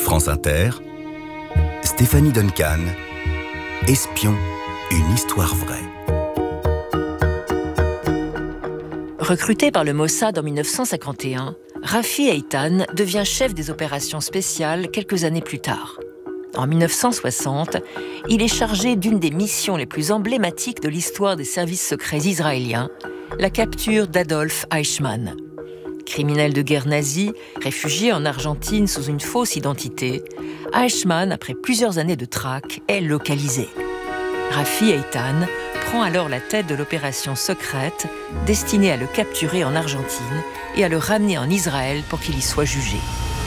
France Inter, Stéphanie Duncan, Espion, une histoire vraie. Recruté par le Mossad en 1951, Rafi Eitan devient chef des opérations spéciales quelques années plus tard. En 1960, il est chargé d'une des missions les plus emblématiques de l'histoire des services secrets israéliens, la capture d'Adolf Eichmann. Criminel de guerre nazi, réfugié en Argentine sous une fausse identité, Eichmann, après plusieurs années de traque, est localisé. Rafi Eitan prend alors la tête de l'opération secrète destinée à le capturer en Argentine et à le ramener en Israël pour qu'il y soit jugé.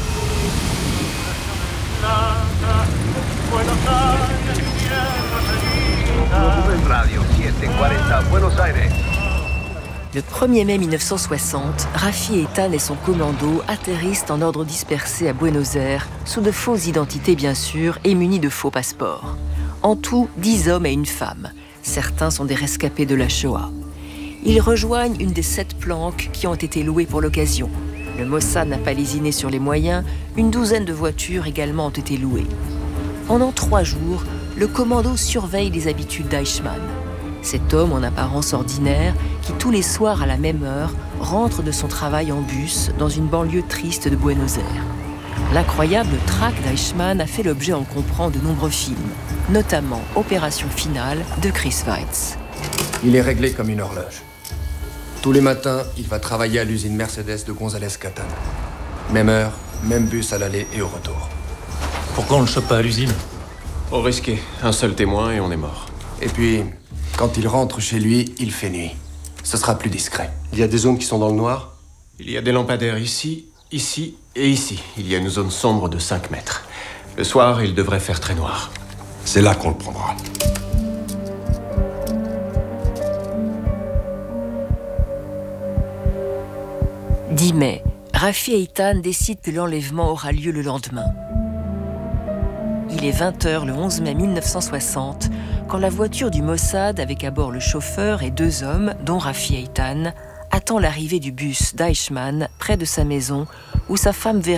Le 1er mai 1960, Rafi Eitan et son commando atterrissent en ordre dispersé à Buenos Aires, sous de fausses identités bien sûr et munis de faux passeports. En tout, 10 hommes et une femme. Certains sont des rescapés de la Shoah. Ils rejoignent une des 7 planques qui ont été louées pour l'occasion. Le Mossad n'a pas lésiné sur les moyens, une douzaine de voitures également ont été louées. Pendant 3 jours, le commando surveille les habitudes d'Eichmann. Cet homme en apparence ordinaire, qui tous les soirs à la même heure, rentre de son travail en bus dans une banlieue triste de Buenos Aires. L'incroyable traque d'Eichmann a fait l'objet, on le comprend, de nombreux films, notamment Opération Finale de Chris Weitz. Il est réglé comme une horloge. Tous les matins, il va travailler à l'usine Mercedes de González Catán. Même heure, même bus à l'aller et au retour. Pourquoi on le chope pas à l'usine? Trop risqué. Un seul témoin et on est mort. Et puis, quand il rentre chez lui, il fait nuit. Ce sera plus discret. Il y a des zones qui sont dans le noir? Il y a des lampadaires ici, ici et ici. Il y a une zone sombre de 5 mètres. Le soir, il devrait faire très noir. C'est là qu'on le prendra. « 10 mai, Rafi Eitan décide que l'enlèvement aura lieu le lendemain. Il est 20h le 11 mai 1960 quand la voiture du Mossad, avec à bord le chauffeur et 2 hommes, dont Rafi Eitan, attend l'arrivée du bus d'Eichmann près de sa maison où sa femme Vera